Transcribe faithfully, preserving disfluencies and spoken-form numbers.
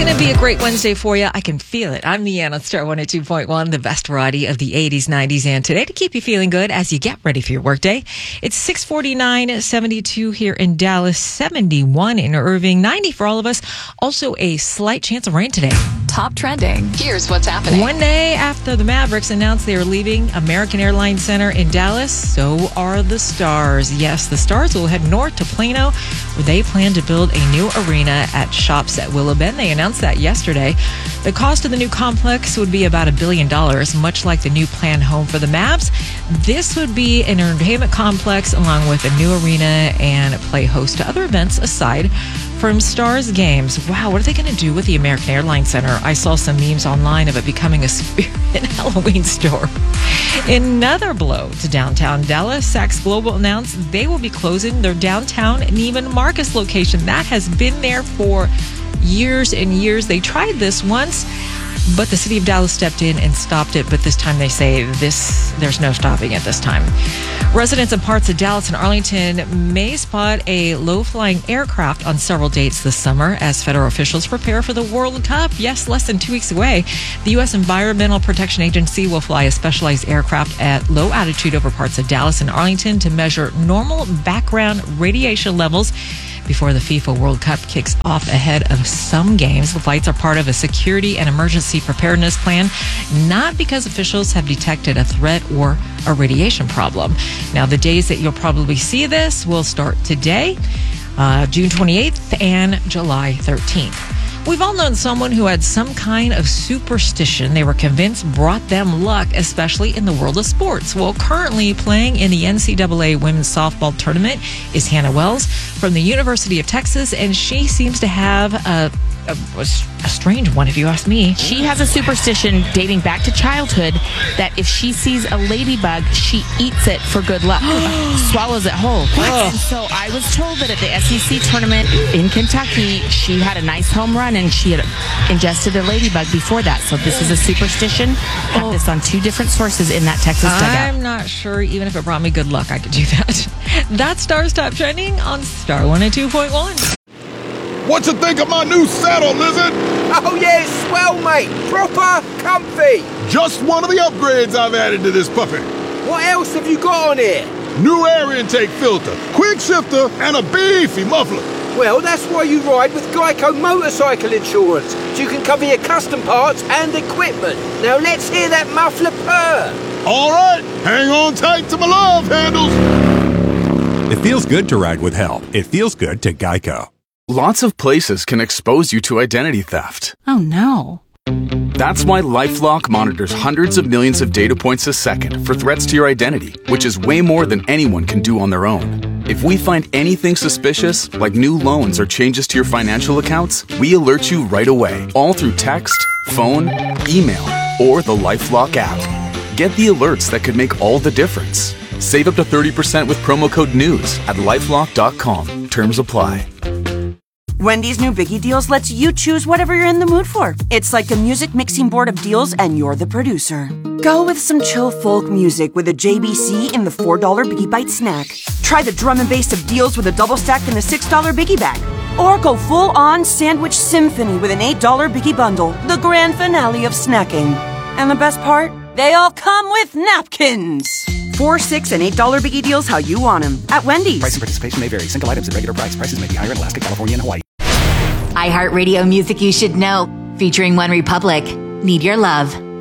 going to be a great Wednesday for you. I can feel it. I'm Leanne on Star one oh two point one, the best variety of the eighties, nineties, and today to keep you feeling good as you get ready for your workday. It's six forty-nine, seventy-two here in Dallas, seventy-one in Irving, ninety for all of us. Also a slight chance of rain today. Top trending. Here's what's happening. One day after the Mavericks announced they are leaving American Airlines Center in Dallas, so are the Stars. Yes, the Stars will head north to Plano, where they plan to build a new arena at Shops at Willow Bend. They announced that yesterday. The cost of the new complex would be about a billion dollars, much like the new planned home for the Mavs. This would be an entertainment complex along with a new arena and play host to other events aside from Stars games. Wow, what are they going to do with the American Airlines Center? I saw some memes online of it becoming a Spirit Halloween store. Another blow to downtown Dallas. Saks Global announced they will be closing their downtown Neiman Marcus location. That has been there for years and years. They tried this once, but the city of Dallas stepped in and stopped it. But this time they say this, there's no stopping it this time. Residents in parts of Dallas and Arlington may spot a low-flying aircraft on several dates this summer as federal officials prepare for the World Cup. Yes, less than two weeks away. The U S Environmental Protection Agency will fly a specialized aircraft at low altitude over parts of Dallas and Arlington to measure normal background radiation levels before the FIFA World Cup kicks off ahead of some games. The flights are part of a security and emergency preparedness plan, not because officials have detected a threat or a radiation problem. Now, the days that you'll probably see this will start today, uh, June twenty-eighth and July thirteenth. We've all known someone who had some kind of superstition they were convinced brought them luck, especially in the world of sports. Well, currently playing in the N C double A women's softball tournament is Hannah Wells from the University of Texas, and she seems to have a, a, a strange one, if you ask me. She has a superstition dating back to childhood that if she sees a ladybug, she eats it for good luck. Swallows it whole. And so I was told that at the S E C tournament in Kentucky, she had a nice home run and she had ingested a ladybug before that. So this is a superstition. I have this on two different sources in that Texas dugout. I'm not sure even if it brought me good luck, I could do that. That's Star's Top Trending on Star one oh two point one. What you think of my new saddle, Lizard? Oh yeah, swell, mate. Proper comfy. Just one of the upgrades I've added to this puppy. What else have you got on here? New air intake filter, quick shifter, and a beefy muffler. Well, that's why you ride with Geico Motorcycle Insurance, so you can cover your custom parts and equipment. Now let's hear that muffler purr. All right, hang on tight to my love handles. It feels good to ride with help. It feels good to Geico. Lots of places can expose you to identity theft. Oh no. That's why LifeLock monitors hundreds of millions of data points a second for threats to your identity, which is way more than anyone can do on their own. If we find anything suspicious, like new loans or changes to your financial accounts, we alert you right away, all through text, phone, email, or the LifeLock app. Get the alerts that could make all the difference. Save up to thirty percent with promo code NEWS at lifelock dot com. Terms apply. Wendy's new Biggie Deals lets you choose whatever you're in the mood for. It's like a music mixing board of deals, and you're the producer. Go with some chill folk music with a J B C in the four dollar Biggie Bite snack. Try the drum and bass of deals with a double stack in the six dollar Biggie Bag. Or go full-on sandwich symphony with an eight dollar Biggie Bundle, the grand finale of snacking. And the best part? They all come with napkins. Four, six, and eight dollar Biggie Deals how you want them at Wendy's. Price and participation may vary. Single items at regular price. Prices may be higher in Alaska, California, and Hawaii. iHeartRadio music you should know, featuring One Republic. Need Your Love.